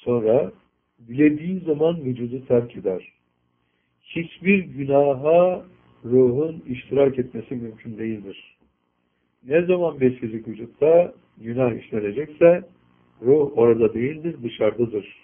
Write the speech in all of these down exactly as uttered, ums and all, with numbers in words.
sonra dilediği zaman vücudu terk eder. Hiçbir günaha ruhun iştirak etmesi mümkün değildir. Ne zaman bir fizik vücutta günah işlenecekse ruh orada değildir, dışarıdadır.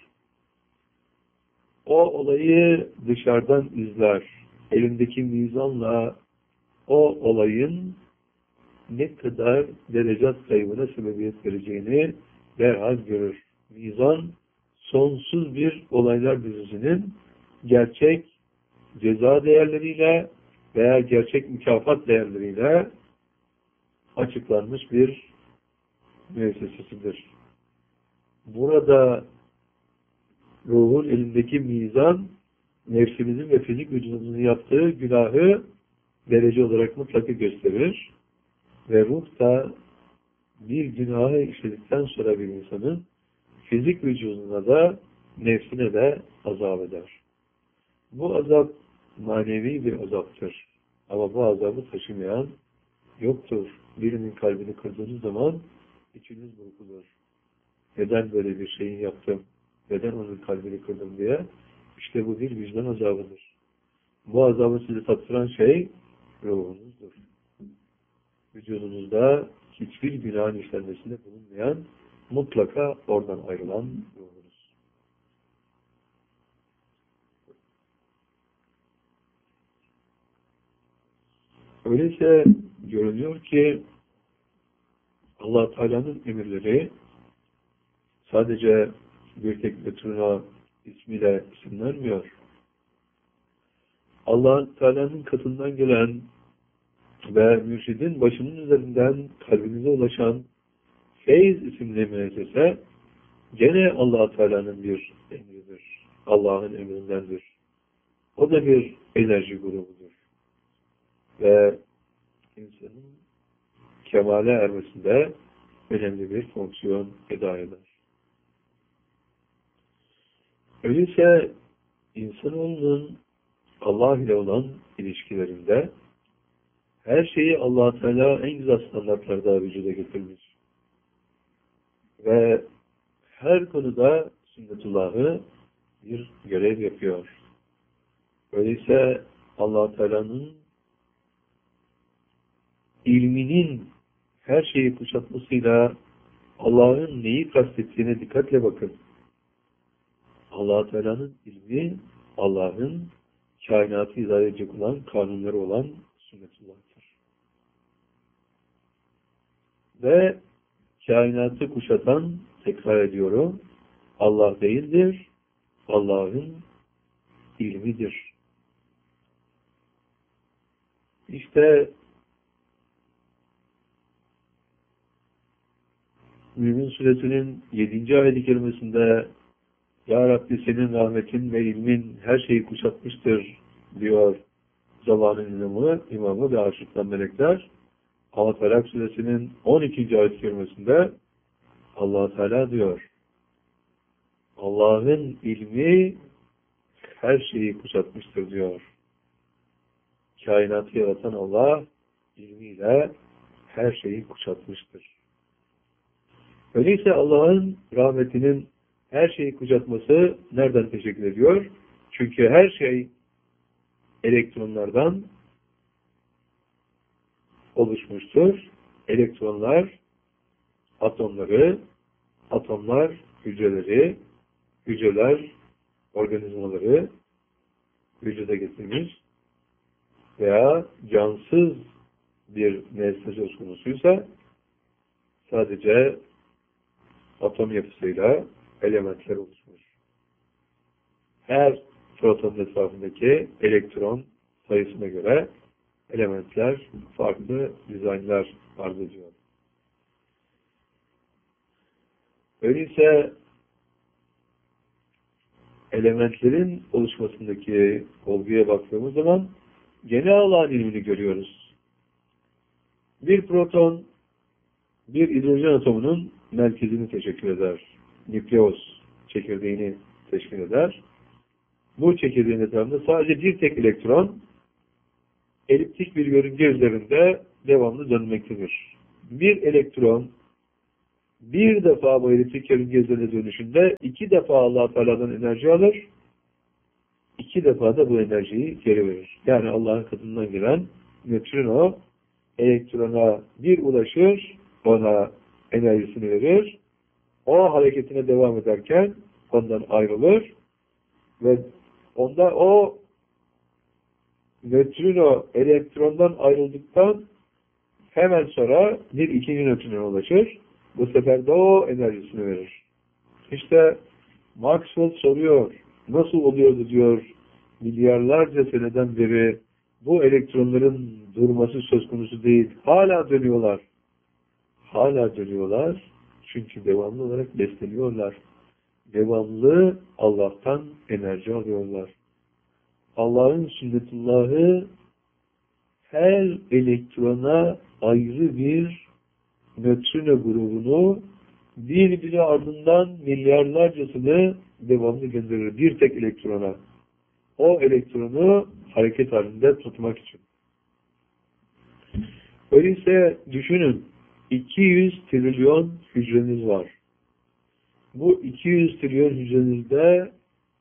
O olayı dışarıdan izler. Elindeki mizanla o olayın ne kadar derecat kaybına sebebiyet vereceğini derhal görür. Mizan, sonsuz bir olaylar dizisinin gerçek ceza değerleriyle veya gerçek mükafat değerleriyle açıklanmış bir müessesesidir. Burada ruhun elindeki mizan, nefsimizin ve fizik vücudumuzun yaptığı günahı derece olarak mutlaka gösterir. Ve ruh da bir günahı işledikten sonra bir insanın fizik vücuduna da nefsine de azap eder. Bu azap manevi bir azaptır. Ama bu azabı taşımayan yoktur. Birinin kalbini kırdığınız zaman içiniz burkulur. Neden böyle bir şeyin yaptım? Neden onun kalbini kırdım diye? İşte bu bir vicdan azabıdır. Bu azabı sizi tattıran şey ruhunuzdur. Vücudunuzda hiçbir günahın işlenmesinde bulunmayan, mutlaka oradan ayrılan ruhunuz. Öyleyse görülüyor ki Allah Teala'nın emirleri sadece bir tek metrona ismiyle isimlenmiyor. Allah Teala'nın katından gelen ve mürşidin başının üzerinden kalbinize ulaşan feyz isimli müessese gene Allah Teala'nın bir emridir. Allah'ın emrindendir. O da bir enerji grubudur. Ve insanın kemale ermesinde önemli bir fonksiyon eda eder. Öyleyse insanoğlunun Allah ile olan ilişkilerinde her şeyi Allah Teala en güzel standartlarda vücuda getirmiş. Ve her konuda sünnetullahı bir görev yapıyor. Öyleyse Allah Teala'nın ilminin her şeyi kuşatmasıyla Allah'ın neyi kastettiğine dikkatle bakın. Allah Teala'nın ilmi Allah'ın kainatı idare edecek olan kanunları olan sünnetullah'tır. Ve kainatı kuşatan, tekrar ediyorum, Allah değildir, Allah'ın ilmidir. İşte Mümin Suresinin yedinci ayet-i kerimesinde Ya Rabbi senin rahmetin ve ilmin her şeyi kuşatmıştır diyor zamanın imamı, imamı ve aşıktan melekler. Ama Felak Suresinin on ikinci ayet-i kerimesinde Allah Teala diyor Allah'ın ilmi her şeyi kuşatmıştır diyor. Kainatı yaratan Allah ilmiyle her şeyi kuşatmıştır. Öyleyse Allah'ın rahmetinin her şeyi kuşatması nereden teşekkür ediyor? Çünkü her şey elektronlardan oluşmuştur. Elektronlar atomları, atomlar hücreleri, hücreler organizmaları vücuda getirmiş veya cansız bir nesne söz konusuysa sadece atom yapısıyla elementler oluşmuş. Her protonun etrafındaki elektron sayısına göre elementler farklı dizaynlar arz ediyor. Öyleyse elementlerin oluşmasındaki olguya baktığımız zaman gene Allah'ın ilmini görüyoruz. Bir proton bir hidrojen atomunun merkezini teşkil eder. Nükleus çekirdeğini teşkil eder. Bu çekirdeğin etrafında sadece bir tek elektron eliptik bir yörünge üzerinde devamlı dönmektedir. Bir elektron bir defa bu elektrik yörüngesine dönüşünde iki defa Allah Teala'dan enerji alır, iki defa da bu enerjiyi geri verir. Yani Allah'ın katından gelen nötrino elektrona bir ulaşır, ona enerjisini verir, o hareketine devam ederken ondan ayrılır ve onda o nötrino elektrondan ayrıldıktan hemen sonra bir ikinci nötrino ulaşır. Bu sefer de o enerjisini verir. İşte Maxwell soruyor, nasıl oluyordu diyor, milyarlarca seneden beri bu elektronların durması söz konusu değil. Hala dönüyorlar. Hala dönüyorlar. Çünkü devamlı olarak besleniyorlar. Devamlı Allah'tan enerji alıyorlar. Allah'ın sünnetullahı her elektrona ayrı bir nötrino grubunu birbiri ardından milyarlarcasını devamlı gönderir. Bir tek elektrona. O elektronu hareket halinde tutmak için. Öyleyse düşünün, iki yüz trilyon hücreniz var. Bu iki yüz trilyon hücrenizde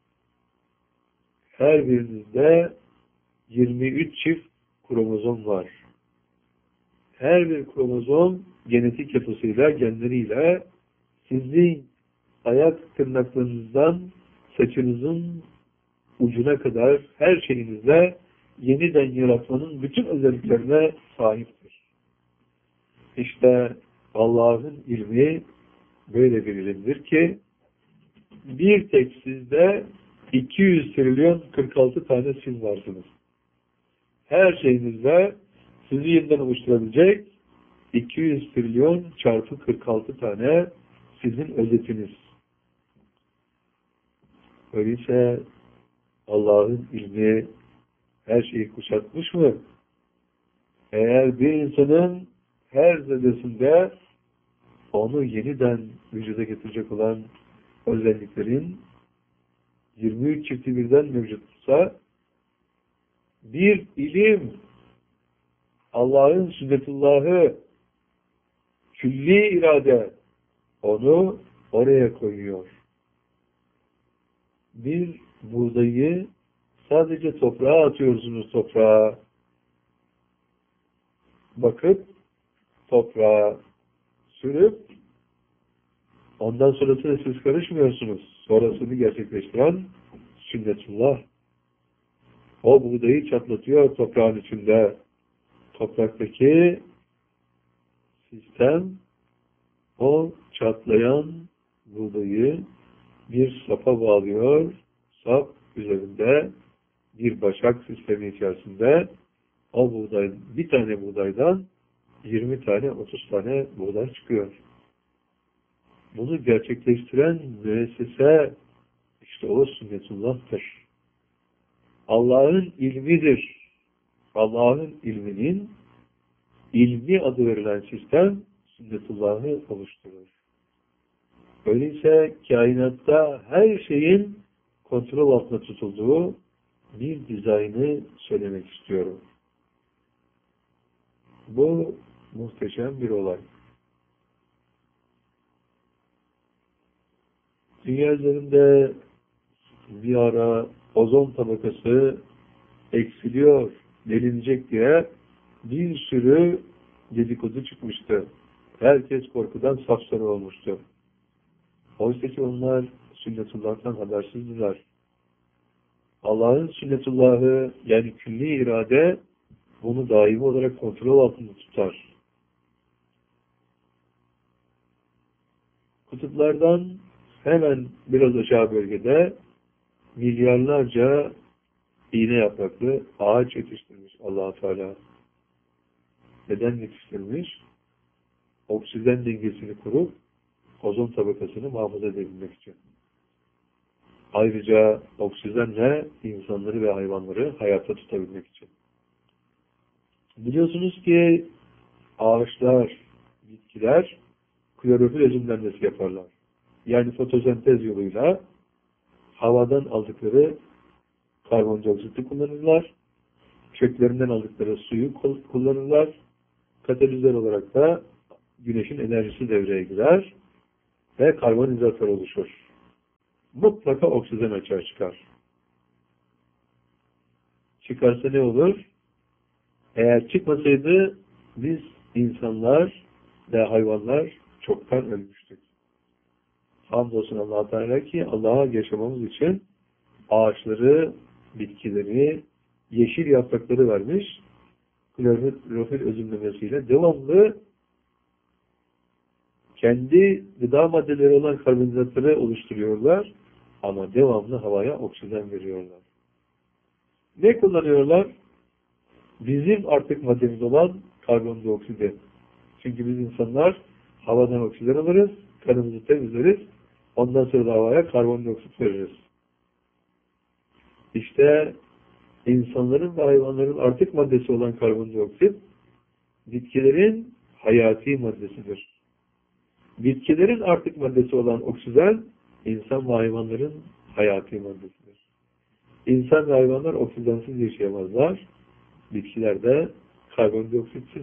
her birinizde yirmi üç çift kromozom var. Her bir kromozom genetik yapısıyla, genleriyle sizin ayak tırnaklarınızdan saçınızın ucuna kadar her şeyinizle yeniden yaratmanın bütün özelliklerine sahiptir. İşte Allah'ın ilmi böyle bir ilimdir ki bir tek sizde iki yüz trilyon kırk altı tane siz varsınız. Her şeyinizde sizi yeniden oluşturabilecek iki yüz trilyon çarpı kırk altı tane sizin özetiniz. Öyleyse Allah'ın ilmi her şeyi kuşatmış mı? Eğer bir insanın her zerresinde onu yeniden vücuda getirecek olan özelliklerin yirmi üç çifti birden mevcutsa, bir ilim Allah'ın sünnetullahı külli irade onu oraya koyuyor. Bir buğdayı sadece toprağa atıyorsunuz, toprağa bakıp toprağa sürüp ondan sonrasına siz karışmıyorsunuz. Sonrasını gerçekleştiren sünnetullah. O buğdayı çatlatıyor toprağın içinde. Topraktaki sistem o çatlayan buğdayı bir sapa bağlıyor. Sap üzerinde bir başak sistemi içerisinde o buğday, bir tane buğdaydan yirmi tane, otuz tane buğday çıkıyor. Bunu gerçekleştiren müessese işte o sünnetullah'tır. Allah'ın ilmidir. Allah'ın ilminin ilmi adı verilen sistem sünnetullah'ı oluşturur. Öyleyse kainatta her şeyin kontrol altında tutulduğu bir dizaynı söylemek istiyorum. Bu muhteşem bir olay. Dünya üzerinde bir ara ozon tabakası eksiliyor, delinecek diye bir sürü dedikodu çıkmıştı. Herkes korkudan sapsarı olmuştu. Oysa ki onlar sünnetullah'tan habersizdiler. Allah'ın sünnetullahı yani külli irade bunu daimi olarak kontrol altında tutar. Kutuplardan hemen biraz aşağı bölgede milyarlarca iğne yapraklı ağaç yetiştirmiş Allah-u Teala. Neden yetiştirmiş? Oksijen dengesini kurup ozon tabakasını muhafaza edebilmek için. Ayrıca oksijenle insanları ve hayvanları hayatta tutabilmek için. Biliyorsunuz ki ağaçlar, bitkiler klorofil özümlenmesi yaparlar. Yani fotosentez yoluyla havadan aldıkları karbondioksiti kullanırlar. Köklerinden aldıkları suyu kullanırlar. Katalizör olarak da güneşin enerjisi devreye girer ve karbonhidratlar oluşur. Mutlaka oksijen açığa çıkar. Çıkarsa ne olur? Eğer çıkmasaydı biz insanlar ve hayvanlar çoktan ölmüştük. Hamdolsun Allah-u Teala ki Allah'a yaşamamız için ağaçları, bitkileri, yeşil yaprakları vermiş. Klorofil özümlemesiyle devamlı kendi gıda maddeleri olan karbonhidratları oluşturuyorlar ama devamlı havaya oksijen veriyorlar. Ne kullanıyorlar? Bizim artık maddemiz olan karbondioksidi. Çünkü biz insanlar havadan oksijen alırız, kanımızı temizleriz, ondan sonra da havaya karbondioksit veririz. İşte insanların ve hayvanların artık maddesi olan karbondioksit, bitkilerin hayati maddesidir. Bitkilerin artık maddesi olan oksijen, insan ve hayvanların hayati maddesidir. İnsan ve hayvanlar oksijensiz yaşayamazlar. Bitkiler de karbondioksitsiz.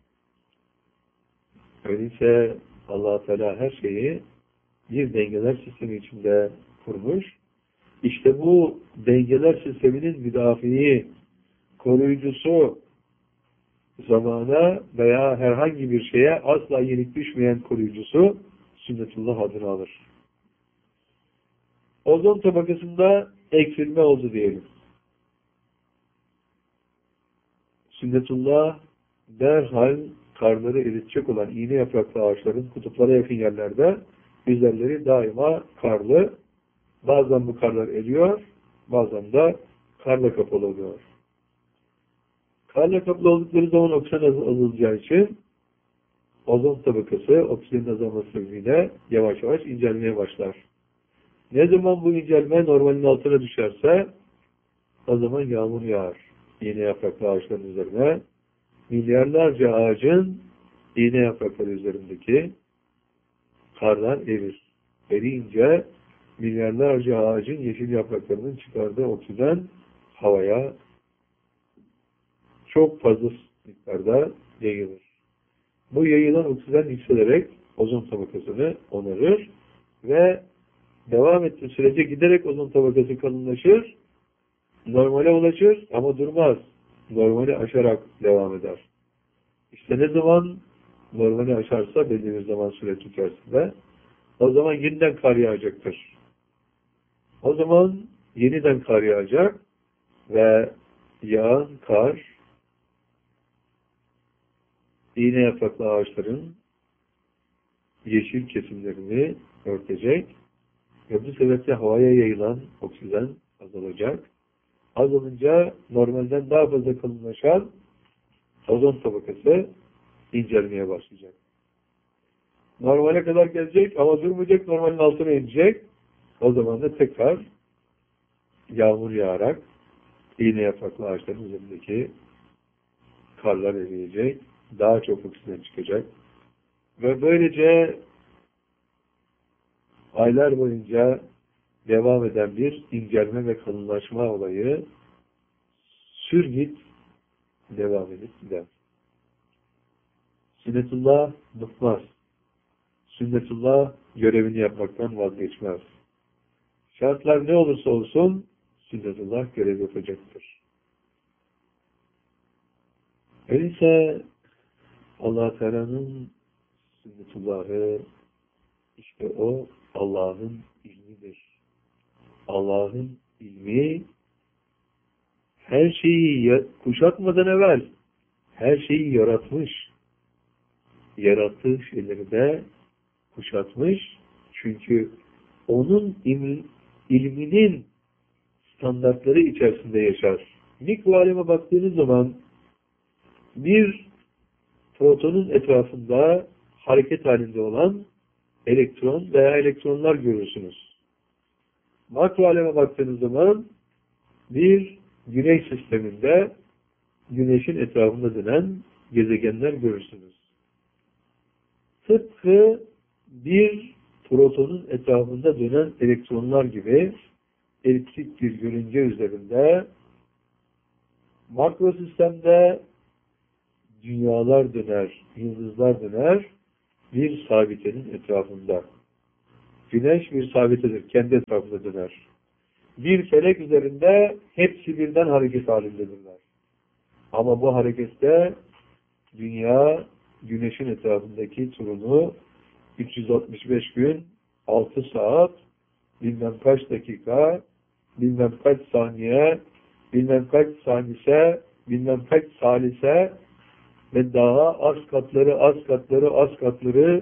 Öyleyse Allah-u Teala her şeyi bir dengeler sistemi içinde kurmuş. İşte bu dengeler sisteminin müdafiği, koruyucusu, zamana veya herhangi bir şeye asla yenik düşmeyen koruyucusu sünnetullah adını alır. Ozon tabakasında eksilme oldu diyelim. Sünnetullah derhal karları eritecek olan iğne yapraklı ağaçların kutuplara yakın yerlerde üzerleri daima karlı. Bazen bu karlar eriyor, bazen de karla kapalı oluyor. Karla kapalı oldukları zaman oksijen azalacağı için ozon tabakası oksijenin azalması sebebiyle yavaş yavaş incelmeye başlar. Ne zaman bu incelme normalin altına düşerse o zaman yağmur yağar. İğne yapraklı ağaçların üzerine milyarlarca ağacın iğne yaprakları üzerindeki karlar erir. Eriyince milyarlarca ağacın yeşil yapraklarının çıkardığı oksijen havaya çok fazla miktarda yayılır. Bu yayılan oksijen yükselerek ozon tabakasını onarır ve devam ettiği sürece giderek ozon tabakası kalınlaşır, normale ulaşır ama durmaz. Normali aşarak devam eder. İşte ne zaman normali aşarsa belli bir zaman süre içerisinde o zaman yeniden kar yağacaktır. O zaman yeniden kar yağacak ve yağan kar iğne yapraklı ağaçların yeşil kesimlerini örtecek ve bu sebeple havaya yayılan oksijen azalacak. Azalınca normalden daha fazla kalınlaşan ozon tabakası incelmeye başlayacak. Normale kadar gelecek ama durmayacak, normalin altına inecek. O zaman da tekrar yağmur yağarak iğne yapraklı ağaçların üzerindeki karlar eriyecek. Daha çok oksijen çıkacak. Ve böylece aylar boyunca devam eden bir incelme ve kalınlaşma olayı sürgit devam edip gider. Sünnetullah bıkmaz. Sünnetullah görevini yapmaktan vazgeçmez. Şartlar ne olursa olsun sünnetullah görev yapacaktır. Öyleyse Allah-u Teala'nın sünnetullahı işte o Allah'ın ilmidir. Allah'ın ilmi her şeyi kuşatmadan evvel her şeyi yaratmış. Yarattığı şeyleri de kuşatmış. Çünkü onun il, ilminin standartları içerisinde yaşar. Mikro aleme baktığınız zaman bir protonun etrafında hareket halinde olan elektron veya elektronlar görürsünüz. Makro aleme baktığınız zaman bir güneş sisteminde güneşin etrafında dönen gezegenler görürsünüz. Tıpkı bir protonun etrafında dönen elektronlar gibi eliptik bir yörünge üzerinde makro sistemde dünyalar döner, yıldızlar döner bir sabitenin etrafında. Güneş bir sabitidir. Kendi etrafında döner. Bir felek üzerinde hepsi birden hareket halindedirler. Ama bu harekette dünya güneşin etrafındaki turunu üç yüz altmış beş gün, altı saat, bilmem kaç dakika, bilmem kaç saniye, bilmem kaç saniyese, bilmem kaç salise ve daha az katları, az katları, az katları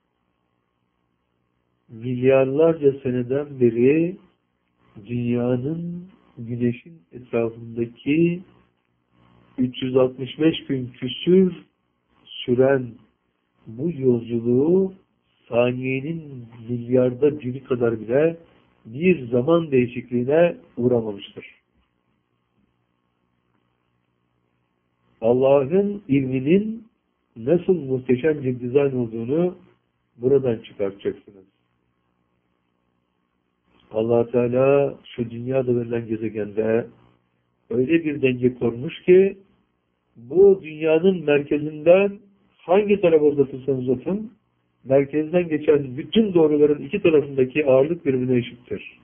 milyarlarca seneden beri dünyanın güneşin etrafındaki üç yüz altmış beş gün küsür süren bu yolculuğu saniyenin milyarda biri kadar bile bir zaman değişikliğine uğramamıştır. Allah'ın ilminin nasıl muhteşem bir dizayn olduğunu buradan çıkartacaksınız. Allah Teala şu dünyada verilen gezegende öyle bir denge kurmuş ki bu dünyanın merkezinden hangi tarafa uzatırsanız uzatın, merkezden geçen bütün doğruların iki tarafındaki ağırlık birbirine eşittir.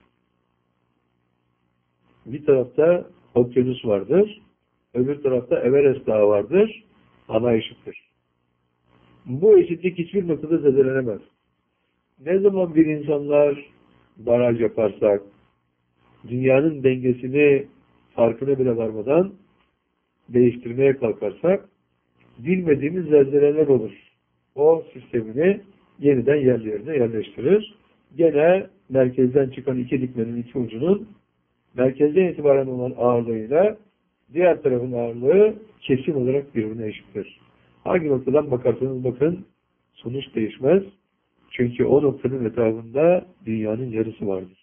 Bir tarafta okyanus vardır, öbür tarafta Everest Dağı vardır, ama eşittir. Bu eşitlik hiçbir noktada zedelenemez. Ne zaman bir insanlar baraj yaparsak, dünyanın dengesini farkına bile varmadan değiştirmeye kalkarsak, bilmediğimiz zelzeleler olur. O sistemini yeniden yerlerine yerleştirir. Gene merkezden çıkan iki dikmenin iki ucunun merkezden itibaren olan ağırlığıyla diğer tarafın ağırlığı kesin olarak birbirine eşittir. Hangi noktadan bakarsanız bakın sonuç değişmez. Çünkü o noktanın etrafında dünyanın yarısı vardır.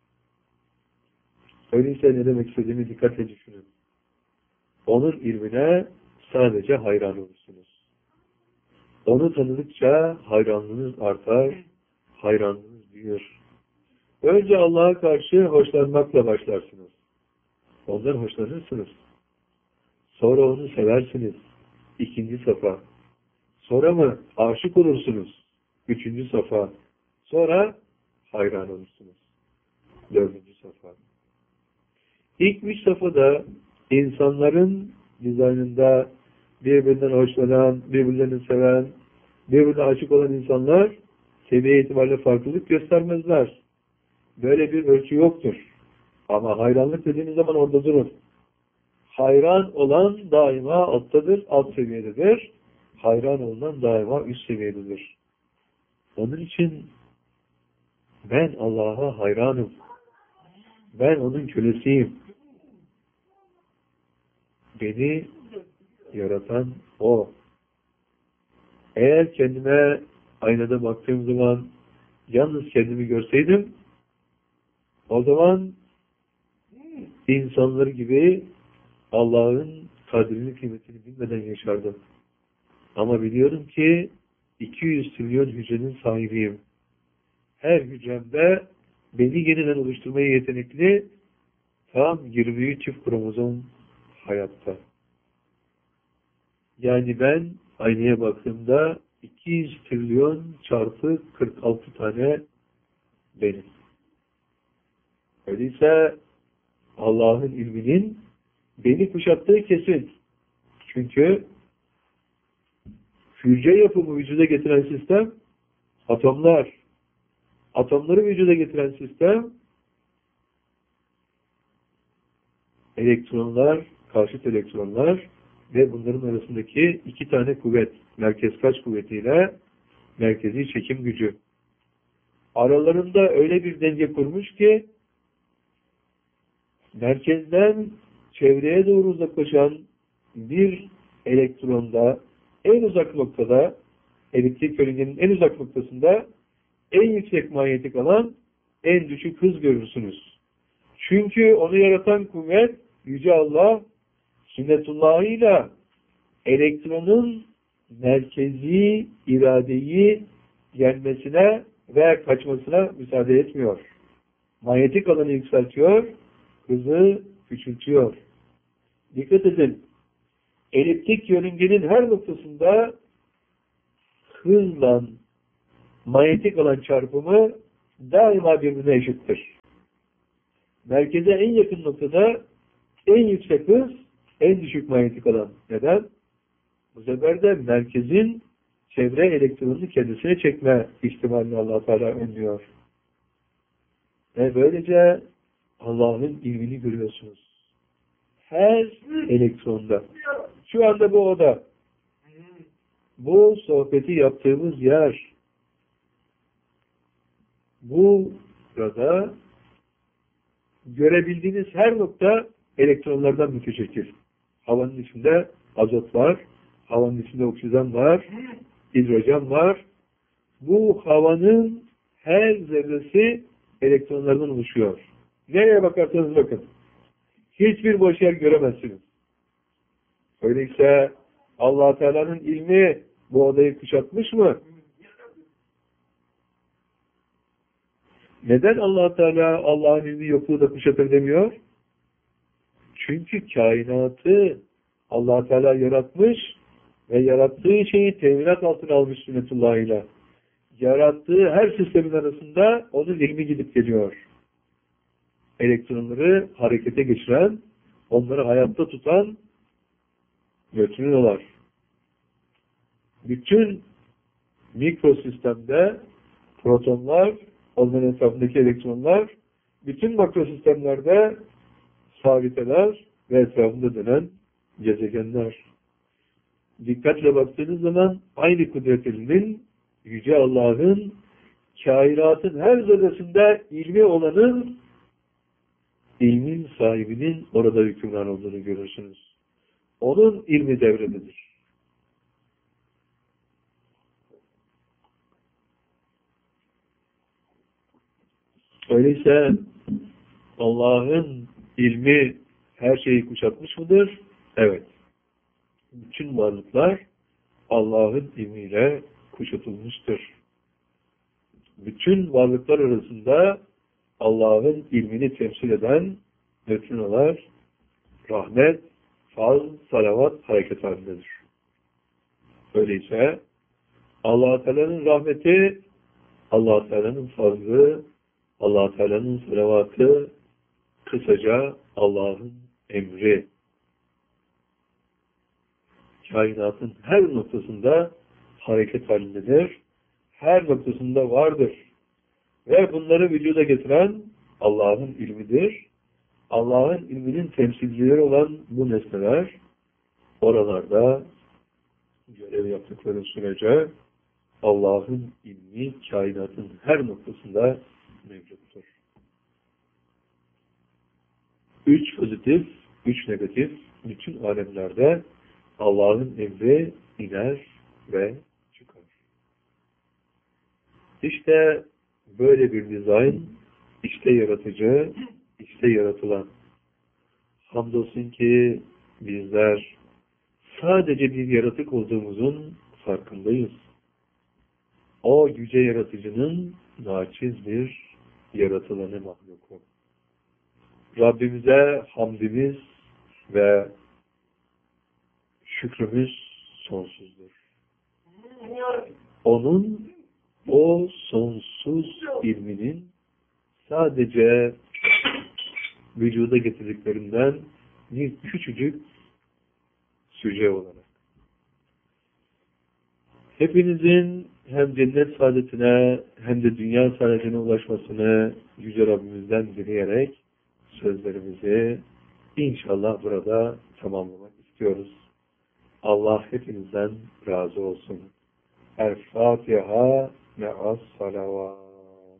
Öyleyse ne demek istediğimi dikkatle düşünün. Onun ilmine sadece hayran olursunuz. Onu tanıdıkça hayranlığınız artar, hayranlığınız büyür. Önce Allah'a karşı hoşlanmakla başlarsınız. Ondan hoşlanırsınız. Sonra onu seversiniz. İkinci safa. Sonra mı aşık olursunuz? Üçüncü safa. Sonra hayran olursunuz. Dördüncü safa. İlk üç safhada insanların dizaynında birbirinden hoşlanan, birbirlerini seven, birbirine aşık olan insanlar seviye itibariyle farklılık göstermezler. Böyle bir ölçü yoktur. Ama hayranlık dediğiniz zaman orada durur. Hayran olan daima alttadır, alt seviyededir. Hayran olunan daima üst seviyededir. Onun için ben Allah'a hayranım. Ben onun kölesiyim. Beni yaratan O. Eğer kendime aynada baktığım zaman yalnız kendimi görseydim, o zaman insanlar gibi Allah'ın kadrini, kıymetini bilmeden yaşardım. Ama biliyorum ki iki yüz trilyon hücrenin sahibiyim. Her hücremde beni yeniden oluşturmaya yetenekli tam yirmi üç çift kromozom hayatta. Yani ben aynaya baktığımda iki yüz trilyon çarpı kırk altı tane benim. Öyleyse Allah'ın ilminin beni kuşattığı kesin. Çünkü hücre yapımı vücuda getiren sistem atomlar. Atomları vücuda getiren sistem elektronlar, karşıt elektronlar ve bunların arasındaki iki tane kuvvet. Merkez kaç kuvvetiyle merkezi çekim gücü. Aralarında öyle bir denge kurmuş ki merkezden çevreye doğru uzaklaşan bir elektronda en uzak noktada, elektrik yörüngenin en uzak noktasında en yüksek manyetik alan, en düşük hız görürsünüz. Çünkü onu yaratan kuvvet Yüce Allah sünnetullahıyla elektronun merkezi iradeyi gelmesine ve kaçmasına müsaade etmiyor. Manyetik alanı yükseltiyor, hızı küçültüyor. Dikkat edin. Eliptik yörüngenin her noktasında hızla manyetik alan çarpımı daima birbirine eşittir. Merkeze en yakın noktada en yüksek hız, en düşük manyetik alan. Neden? Bu sefer de merkezin çevre elektronunu kendisine çekme ihtimalini Allah Teala önlüyor. Ve böylece Allah'ın ilmini görüyorsunuz. Her elektronda. Şu anda bu oda. Bu sohbeti yaptığımız yer. Bu burada görebildiğiniz her nokta elektronlardan müteşekkil. Havanın içinde azot var, havanın içinde oksijen var, hidrojen var. Bu havanın her zerresi elektronlardan oluşuyor. Nereye bakarsanız bakın. Hiçbir boş yer göremezsiniz. Öyleyse Allah Teala'nın ilmi bu odayı kuşatmış mı? Neden Allah Teala Allah'ın ilmi yokluğu da kuşatır demiyor? Çünkü kainatı Allah Teala yaratmış ve yarattığı şeyi teminat altına almış sünnetullah ile. Yarattığı her sistemin arasında onun ilmi gidip geliyor. Elektronları harekete geçiren, onları hayatta tutan nötrinolar. Bütün mikrosistemde protonlar, onların etrafındaki elektronlar, bütün makrosistemlerde sabiteler ve etrafında dönen gezegenler. Dikkatle baktığınız zaman aynı kudretinin, Yüce Allah'ın, kainatın her zerresinde ilmi olanın, ilmin sahibinin orada hükümran olduğunu görürsünüz. Onun ilmi devrededir. Öyleyse Allah'ın ilmi her şeyi kuşatmış mıdır? Evet. Bütün varlıklar Allah'ın ilmiyle kuşatılmıştır. Bütün varlıklar arasında Allah'ın ilmini temsil eden nötrinolar, rahmet, faz, salavat hareket halindedir. Öyleyse Allah Teala'nın rahmeti, Allah Teala'nın fazlı, Allah Teala'nın salavatı, kısaca Allah'ın emri. Kainatın her noktasında hareket halindedir. Her noktasında vardır. Ve bunları vücuda getiren Allah'ın ilmidir. Allah'ın ilminin temsilcileri olan bu nesneler oralarda görev yaptıkları sürece Allah'ın ilmi kainatın her noktasında mevcuttur. Üç pozitif, üç negatif, bütün alemlerde Allah'ın emri iner ve çıkar. İşte böyle bir dizayn, işte yaratıcı, işte yaratılan. Hamdolsun ki bizler sadece bir yaratık olduğumuzun farkındayız. O yüce yaratıcının naçiz bir yaratılanı mahluku. Rabbimize hamdimiz ve şükrümüz sonsuzdur. Onun o sonsuz ilminin sadece vücuda getirdiklerinden bir küçücük süce olarak. Hepinizin hem cennet saadetine hem de dünya saadetine ulaşmasını Yüce Rabbimizden dileyerek sözlerimizi inşallah burada tamamlamak istiyoruz. Allah hepinizden razı olsun. El Fatiha me'as salavat.